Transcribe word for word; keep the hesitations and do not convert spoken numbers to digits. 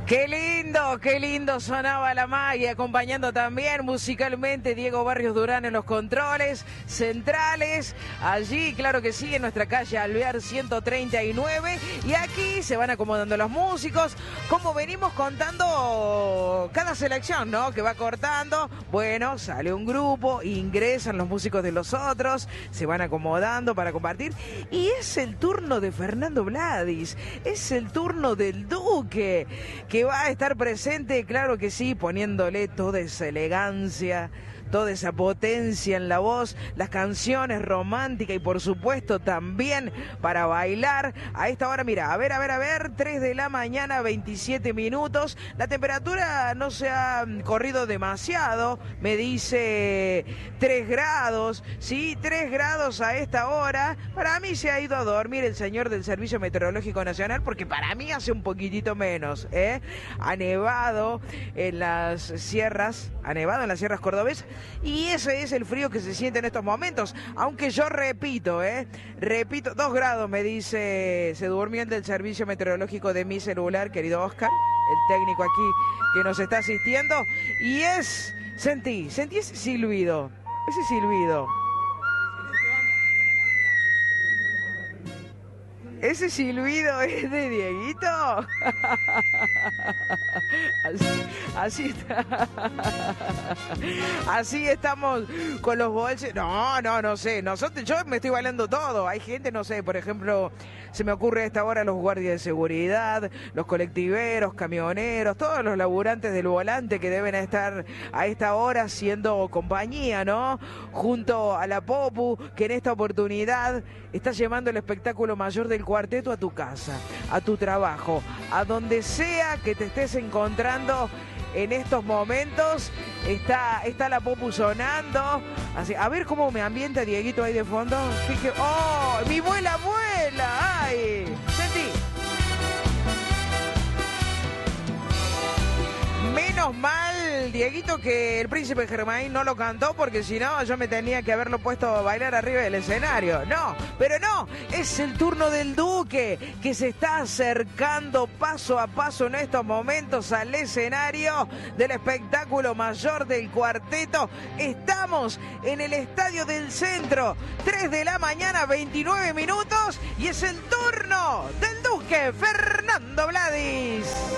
Qué lindo, qué lindo sonaba la magia, acompañando también musicalmente Diego Barrios Durán en los controles centrales, allí, claro que sí, en nuestra calle Alvear ciento treinta y nueve, y aquí se van acomodando los músicos, como venimos contando cada selección, ¿no? Que va cortando, bueno, sale un grupo, ingresan los músicos de los otros, se van acomodando para compartir, y es el turno de Fernando Vladis, es el turno del Duque, que va a estar presente, claro que sí, poniéndole toda esa elegancia, toda esa potencia en la voz, las canciones románticas y por supuesto también para bailar. A esta hora, mira, a ver, a ver, a ver, tres de la mañana, veintisiete minutos. La temperatura no se ha corrido demasiado, me dice tres grados, sí, tres grados a esta hora. Para mí se ha ido a dormir el señor del Servicio Meteorológico Nacional porque para mí hace un poquitito menos, ¿eh? Ha nevado en las sierras, ha nevado en las sierras cordobesas. Y ese es el frío que se siente en estos momentos, aunque yo repito, eh, repito, dos grados me dice, se durmió el del servicio meteorológico de mi celular, querido Oscar, el técnico aquí que nos está asistiendo, y es, sentí, sentí ese silbido, ese silbido. ¿Ese silbido es de Dieguito? Así, así está. Así estamos con los bolsos. No, no, no sé. Nosotros, yo me estoy bailando todo. Hay gente, no sé, por ejemplo, se me ocurre a esta hora los guardias de seguridad, los colectiveros, camioneros, todos los laburantes del volante que deben estar a esta hora haciendo compañía, ¿no? Junto a la Popu, que en esta oportunidad está llevando el espectáculo mayor del cuarteto a tu casa, a tu trabajo, a donde sea que te estés encontrando en estos momentos. Está, está la Popu sonando. Así, a ver cómo me ambienta Dieguito ahí de fondo. Fíjate, ¡oh! ¡Mi vuela, vuela! ¡Ay! Sentí. Menos mal, Dieguito, que el Príncipe Germain no lo cantó, porque si no, yo me tenía que haberlo puesto a bailar arriba del escenario. No, pero no, es el turno del Duque, que se está acercando paso a paso en estos momentos al escenario del espectáculo mayor del cuarteto. Estamos en el Estadio del Centro, tres de la mañana, veintinueve minutos, y es el turno del Duque, Fernando Vladis.